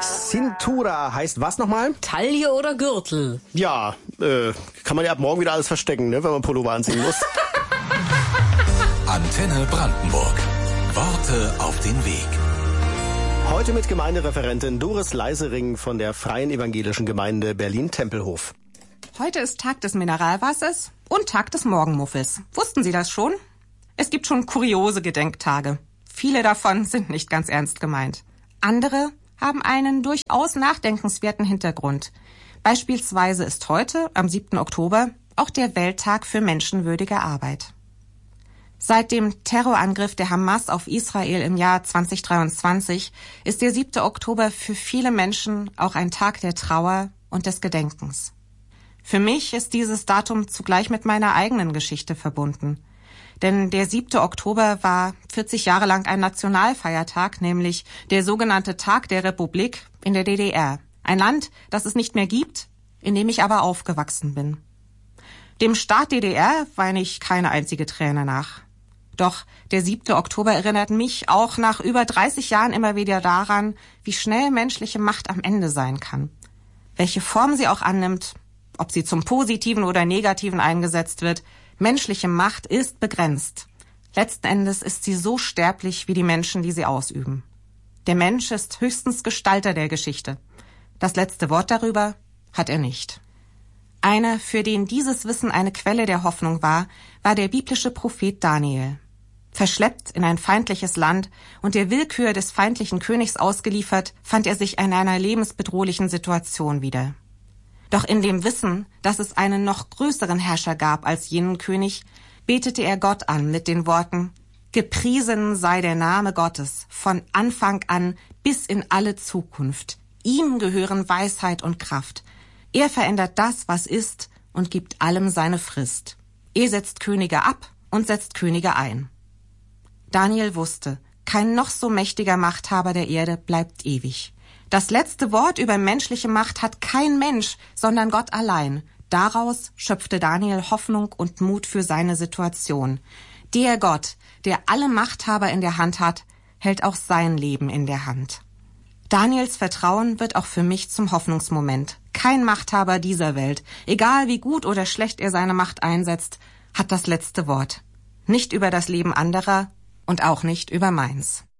Cintura heißt was nochmal? Taille oder Gürtel? Ja, kann man ja ab morgen wieder alles verstecken, ne, wenn man Pullover anziehen muss. Antenne Brandenburg. Worte auf den Weg. Heute mit Gemeindereferentin Doris Leisering von der Freien Evangelischen Gemeinde Berlin-Tempelhof. Heute ist Tag des Mineralwassers und Tag des Morgenmuffels. Wussten Sie das schon? Es gibt schon kuriose Gedenktage. Viele davon sind nicht ganz ernst gemeint. Andere haben einen durchaus nachdenkenswerten Hintergrund. Beispielsweise ist heute, am 7. Oktober, auch der Welttag für menschenwürdige Arbeit. Seit dem Terrorangriff der Hamas auf Israel im Jahr 2023 ist der 7. Oktober für viele Menschen auch ein Tag der Trauer und des Gedenkens. Für mich ist dieses Datum zugleich mit meiner eigenen Geschichte verbunden. Denn der 7. Oktober war 40 Jahre lang ein Nationalfeiertag, nämlich der sogenannte Tag der Republik in der DDR. Ein Land, das es nicht mehr gibt, in dem ich aber aufgewachsen bin. Dem Staat DDR weine ich keine einzige Träne nach. Doch der 7. Oktober erinnert mich auch nach über 30 Jahren immer wieder daran, wie schnell menschliche Macht am Ende sein kann. Welche Form sie auch annimmt, ob sie zum Positiven oder Negativen eingesetzt wird, menschliche Macht ist begrenzt. Letzten Endes ist sie so sterblich wie die Menschen, die sie ausüben. Der Mensch ist höchstens Gestalter der Geschichte. Das letzte Wort darüber hat er nicht. Einer, für den dieses Wissen eine Quelle der Hoffnung war der biblische Prophet Daniel. Verschleppt in ein feindliches Land und der Willkür des feindlichen Königs ausgeliefert, fand er sich in einer lebensbedrohlichen Situation wieder. Doch in dem Wissen, dass es einen noch größeren Herrscher gab als jenen König, betete er Gott an mit den Worten: Gepriesen sei der Name Gottes von Anfang an bis in alle Zukunft. Ihm gehören Weisheit und Kraft. Er verändert das, was ist, und gibt allem seine Frist. Er setzt Könige ab und setzt Könige ein. Daniel wusste, kein noch so mächtiger Machthaber der Erde bleibt ewig. Das letzte Wort über menschliche Macht hat kein Mensch, sondern Gott allein. Daraus schöpfte Daniel Hoffnung und Mut für seine Situation. Der Gott, der alle Machthaber in der Hand hat, hält auch sein Leben in der Hand. Daniels Vertrauen wird auch für mich zum Hoffnungsmoment. Kein Machthaber dieser Welt, egal wie gut oder schlecht er seine Macht einsetzt, hat das letzte Wort. Nicht über das Leben anderer und auch nicht über meins.